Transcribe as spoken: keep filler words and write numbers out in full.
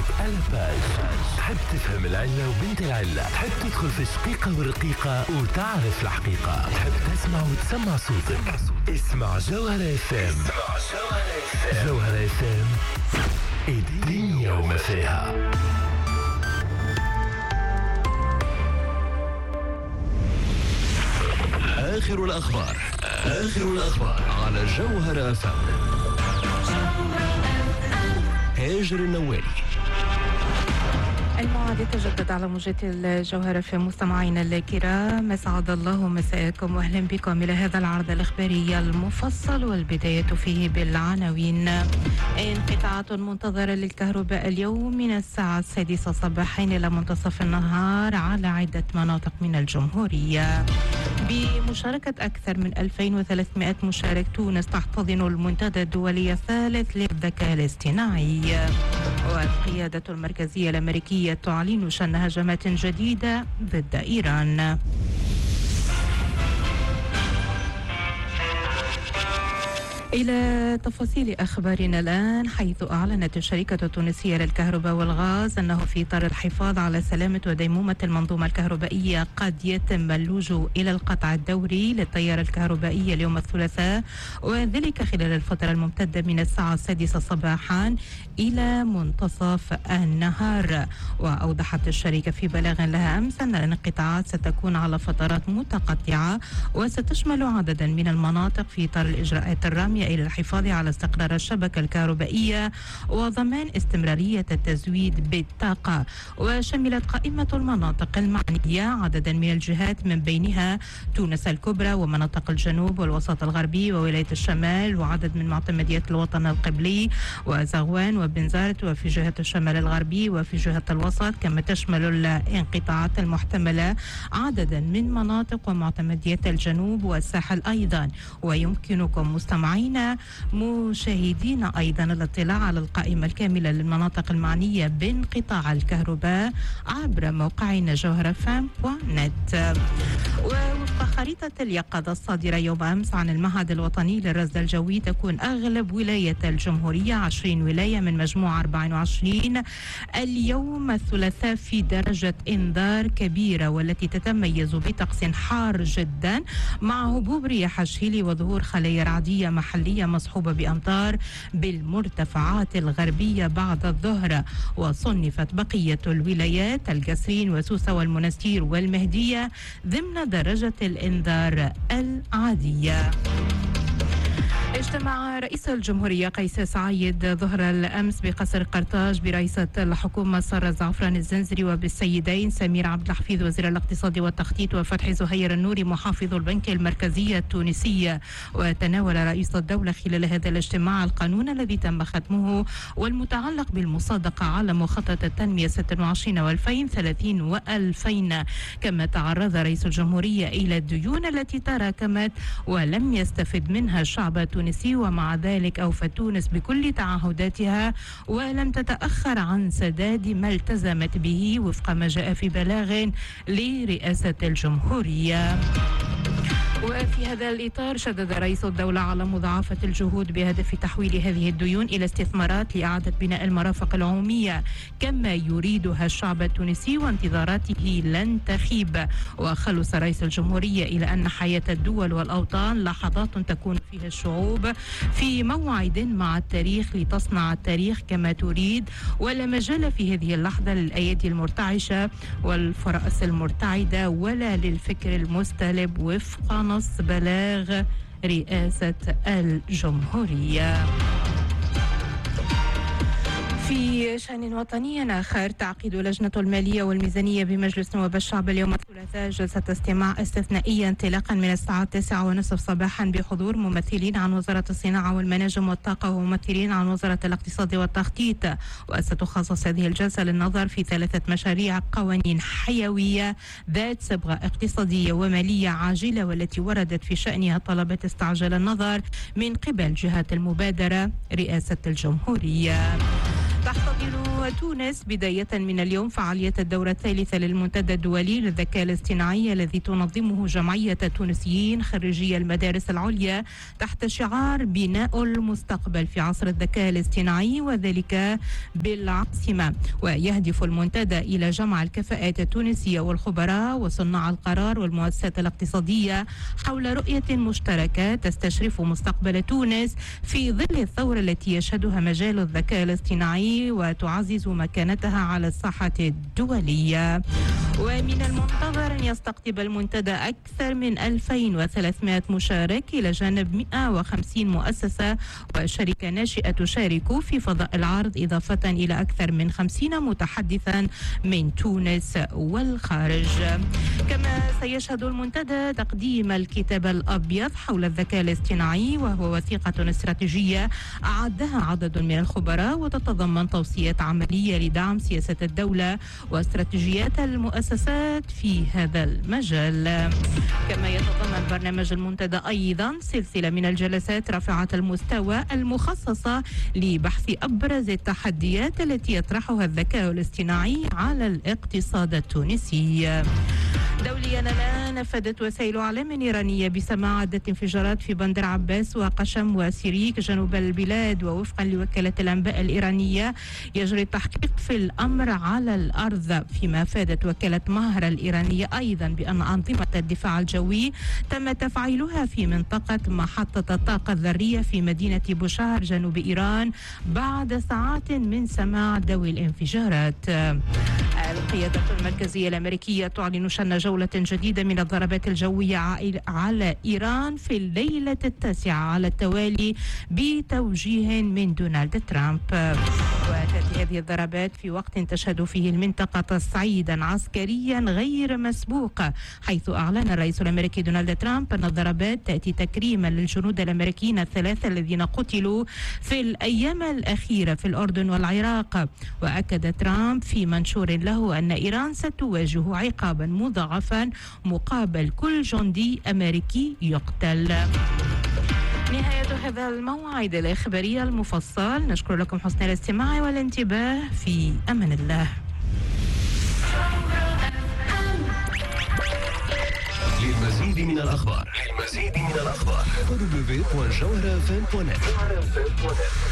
معك ألا باج. تحب تفهم العلة وبنت العلة، تحب تدخل في الشقيقة والرقيقة وتعرف الحقيقة، تحب تسمع وتسمع صوتك. اسمع جوهرة اف ام. جوهرة اف ام، الدنيا وما فيها. آخر الأخبار آخر الأخبار على جوهرة اف ام. هاجر النواري. الموعد يتجدد على موجة الجوهرة في مستمعينا الكرام، أسعد الله مساءكم وأهلا بكم إلى هذا العرض الإخباري المفصل، والبداية فيه بالعناوين. انقطاعات منتظرة للكهرباء اليوم من الساعة السادسة صباحا إلى منتصف النهار على عدة مناطق من الجمهورية. بمشاركة أكثر من ألفين وثلاثمائة مشارك، تونس تحتضن المنتدى الدولي الثالث للذكاء الاصطناعي. والقيادة المركزية الأمريكية تعلن شن هجمات جديدة ضد إيران. إلى تفاصيل أخبارنا الآن، حيث أعلنت الشركة التونسية للكهرباء والغاز أنه في إطار الحفاظ على سلامة وديمومة المنظومة الكهربائية قد يتم اللجوء إلى القطع الدوري للتيار الكهربائي اليوم الثلاثاء، وذلك خلال الفترة الممتدة من الساعة السادسة صباحا إلى منتصف النهار. وأوضحت الشركة في بلاغ لها أمس أن الانقطاعات ستكون على فترات متقطعة وستشمل عددا من المناطق في إطار الإجراءات الرامية إلى الحفاظ على استقرار الشبكة الكهربائية وضمان استمرارية التزويد بالطاقة. وشملت قائمة المناطق المعنية عددا من الجهات، من بينها تونس الكبرى ومناطق الجنوب والوسط الغربي وولاية الشمال وعدد من معتمديات الوطن القبلي وزغوان وبنزرت، وفي جهة الشمال الغربي وفي جهة الوسط. كما تشمل الانقطاعات المحتملة عددا من مناطق ومعتمديات الجنوب والساحل أيضا. ويمكنكم مستمعين مشاهدين أيضا الاطلاع على القائمة الكاملة للمناطق المعنية بانقطاع الكهرباء عبر موقعنا جوهرة فام دوت نت. ووفق خريطة اليقظة الصادرة يوم أمس عن المعهد الوطني للرصد الجوي، تكون أغلب ولاية الجمهورية عشرين ولاية من مجموع أربعة وعشرين اليوم الثلاثاء في درجة إنذار كبيرة، والتي تتميز بطقس حار جدا مع هبوب رياح الشيل وظهور خلايا رعدية محلية مصحوبة بأمطار بالمرتفعات الغربية بعد الظهر. وصنفت بقية الولايات القصرين وسوسة والمنستير والمهدية ضمن درجة الإنذار العادية. اجتمع رئيس الجمهورية قيس سعيد ظهر الأمس بقصر قرطاج برئاسة الحكومة سارة الزعفران الزنزري وبالسيدين سمير عبد الحفيظ وزير الاقتصاد والتخطيط وفتحي زهير النوري محافظ البنك المركزي التونسي. وتناول رئيس الدولة خلال هذا الاجتماع القانون الذي تم ختمه والمتعلق بالمصادقة على مخطط التنمية ستة وعشرين وألفين وثلاثين وألفين. كما تعرض رئيس الجمهورية إلى الديون التي تراكمت ولم يستفد منها الشعب التونسي، ومع ذلك أوفت تونس بكل تعهداتها ولم تتأخر عن سداد ما التزمت به وفق ما جاء في بلاغ لرئاسة الجمهورية. وفي هذا الإطار شدد رئيس الدولة على مضاعفة الجهود بهدف تحويل هذه الديون إلى استثمارات لإعادة بناء المرافق العمومية كما يريدها الشعب التونسي، وانتظاراته لن تخيب. وخلص رئيس الجمهورية إلى أن حياة الدول والأوطان لحظات تكون فيها الشعوب في موعد مع التاريخ لتصنع التاريخ كما تريد، ولا مجال في هذه اللحظة للأيادي المرتعشة والفرائس المرتعدة ولا للفكر المستلب، وفق نص بلاغ رئاسة الجمهورية. في شأن وطني آخر، تعقيد لجنة المالية والميزانية بمجلس نواب الشعب اليوم الثلاثاء جلسة استماع استثنائية انطلاقا من الساعة التاسعة ونصف صباحا بحضور ممثلين عن وزارة الصناعة والمناجم والطاقة وممثلين عن وزارة الاقتصاد والتخطيط. وستخصص هذه الجلسة للنظر في ثلاثة مشاريع قوانين حيوية ذات صبغة اقتصادية ومالية عاجلة، والتي وردت في شأنها طلبات استعجال النظر من قبل جهات المبادرة رئاسة الجمهورية. تحتضن تونس بداية من اليوم فعالية الدورة الثالثة للمنتدى الدولي للذكاء الاصطناعي الذي تنظمه جمعية تونسيين خريجي المدارس العليا تحت شعار بناء المستقبل في عصر الذكاء الاصطناعي وذلك بالعاصمة. ويهدف المنتدى إلى جمع الكفاءات التونسية والخبراء وصناع القرار والمؤسسات الاقتصادية حول رؤية مشتركة تستشرف مستقبل تونس في ظل الثورة التي يشهدها مجال الذكاء الاصطناعي وتعزز مكانتها على الساحة الدولية. ومن المنتظر أن يستقطب المنتدى أكثر من ألفين وثلاثمائة مشارك إلى جانب مئة وخمسين مؤسسة وشركة ناشئة تشارك في فضاء العرض إضافة إلى أكثر من خمسين متحدثا من تونس والخارج. كما سيشهد المنتدى تقديم الكتاب الأبيض حول الذكاء الاصطناعي وهو وثيقة استراتيجية أعدها عدد من الخبراء وتتضمن توصيات عملية لدعم سياسة الدولة واستراتيجيات المؤسسات في هذا المجال. كما يتضمن برنامج المنتدى أيضا سلسلة من الجلسات رافعة المستوى المخصصة لبحث أبرز التحديات التي يطرحها الذكاء الاصطناعي على الاقتصاد التونسي. دوليا الآن نفذت وسائل إعلام إيرانية بسماع عدة انفجارات في بندر عباس وقشم وسيريك جنوب البلاد. ووفقا لوكالة الأنباء الإيرانية يجري التحقيق في الأمر على الأرض. فيما أفادت وكالة مهر الإيرانية أيضا بأن أنظمة الدفاع الجوي تم تفعيلها في منطقة محطة الطاقة الذرية في مدينة بوشهر جنوب إيران بعد ساعات من سماع دوي الانفجارات. القيادة المركزية الأمريكية تعلن شن جولة جديدة من الضربات الجوية على إيران في الليلة التاسعة على التوالي بتوجيه من دونالد ترامب. وتأتي هذه الضربات في وقت تشهد فيه المنطقة تصعيدا عسكريا غير مسبوق، حيث أعلن الرئيس الأمريكي دونالد ترامب أن الضربات تأتي تكريما للجنود الأمريكيين الثلاثة الذين قتلوا في الأيام الأخيرة في الأردن والعراق. وأكد ترامب في منشور له أن إيران ستواجه عقابا مضاعفا مقابل كل جندي أمريكي يقتل. نهاية هذا الموعد الإخباري المفصل. نشكر لكم حسن الاستماع والانتباه. في أمان الله. للمزيد من الأخبار للمزيد من الأخبار دبليو دبليو دبليو دوت جوهرة إف إم دوت نت.